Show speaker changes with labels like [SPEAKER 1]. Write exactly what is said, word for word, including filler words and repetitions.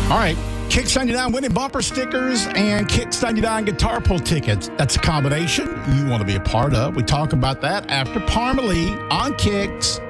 [SPEAKER 1] All right. Kicks ninety-nine winning bumper stickers and Kicks ninety-nine guitar pull tickets. That's a combination you want to be a part of. We talk about that after Parmalee on Kicks